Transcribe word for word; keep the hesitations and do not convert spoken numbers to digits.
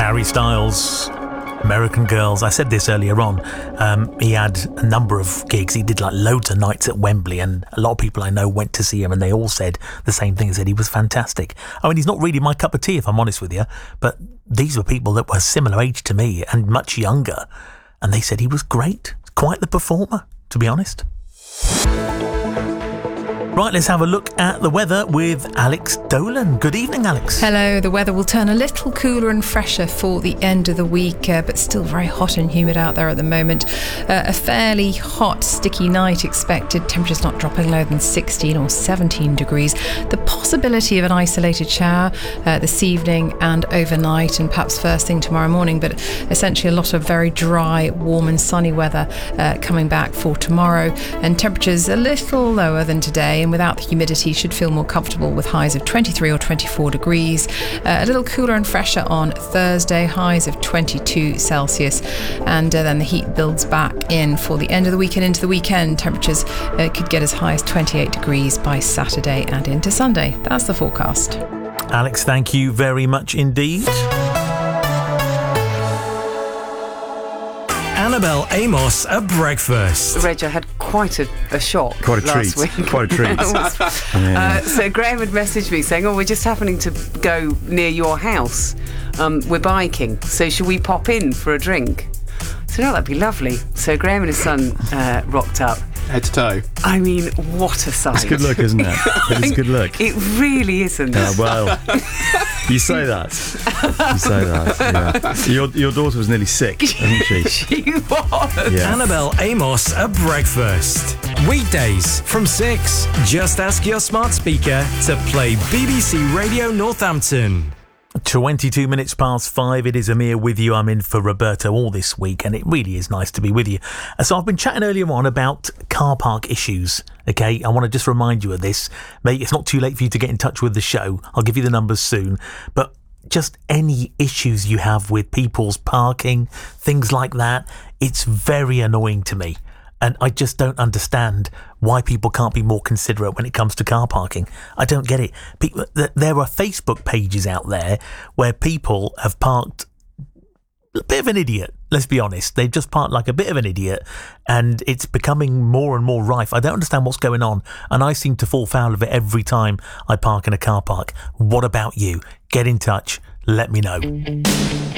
Harry Styles, American Girls. I said this earlier on. Um, he had a number of gigs. He did like loads of nights at Wembley, and a lot of people I know went to see him, and they all said the same thing. They said he was fantastic. I mean, he's not really my cup of tea, if I'm honest with you, but these were people that were similar age to me and much younger, and they said he was great. Quite the performer, to be honest. Right, let's have a look at the weather with Alex Dolan. Good evening, Alex. Hello. The weather will turn a little cooler and fresher for the end of the week, uh, but still very hot and humid out there at the moment. Uh, a fairly hot, sticky night expected. Temperatures not dropping lower than sixteen or seventeen degrees. The possibility of an isolated shower uh, this evening and overnight, and perhaps first thing tomorrow morning, but essentially a lot of very dry, warm and sunny weather uh, coming back for tomorrow, and temperatures a little lower than today, and without the humidity should feel more comfortable with highs of twenty-three or twenty-four degrees. Uh, a little cooler and fresher on Thursday, highs of twenty-two Celsius, and uh, then the heat builds back in for the end of the week and into the weekend. Temperatures uh, could get as high as twenty-eight degrees by Saturday and into Sunday. That's the forecast. Alex, thank you very much indeed. Annabelle Amos at breakfast. Reg, I had quite a, a shock Quite a last treat. week. Quite a treat. uh, so Graham had messaged me saying, oh, we're just happening to go near your house. Um, we're biking, so should we pop in for a drink? So no, that'd be lovely. So Graham and his son uh, rocked up. Head to toe. I mean, what a sight. It's good look, isn't it? It's good look. It really isn't. Yeah, well, you say that. You say that, yeah. Your, your daughter was nearly sick, wasn't she? She was. Yeah. Annabelle Amos at breakfast. Weekdays from six. Just ask your smart speaker to play B B C Radio Northampton. twenty-two minutes past five. It is Amir with you. I'm in for Roberto all this week, and it really is nice to be with you. So I've been chatting earlier on about car park issues. Okay, I want to just remind you of this. Mate, it's not too late for you to get in touch with the show. I'll give you the numbers soon. But just any issues you have with people's parking, things like that, it's very annoying to me. And I just don't understand why people can't be more considerate when it comes to car parking. I don't get it. People, there are Facebook pages out there where people have parked a bit of an idiot. Let's be honest. They've just parked like a bit of an idiot, and it's becoming more and more rife. I don't understand what's going on, and I seem to fall foul of it every time I park in a car park. What about you? Get in touch. Let me know.